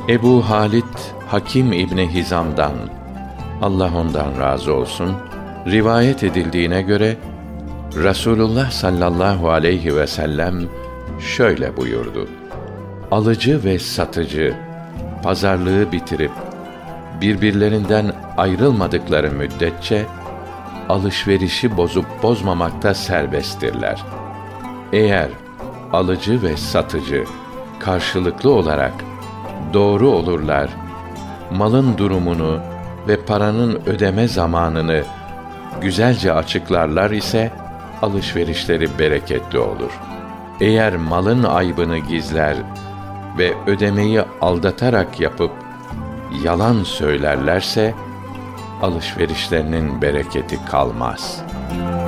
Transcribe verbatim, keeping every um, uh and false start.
Ebu Halit Hakim İbni Hizam'dan, Allah ondan razı olsun, rivayet edildiğine göre Resulullah sallallahu aleyhi ve sellem şöyle buyurdu: Alıcı ve satıcı pazarlığı bitirip birbirlerinden ayrılmadıkları müddetçe alışverişi bozup bozmamakta serbesttirler. Eğer alıcı ve satıcı karşılıklı olarak doğru olurlar, malın durumunu ve paranın ödeme zamanını güzelce açıklarlar ise alışverişleri bereketli olur. Eğer malın aybını gizler ve ödemeyi aldatarak yapıp yalan söylerlerse alışverişlerinin bereketi kalmaz.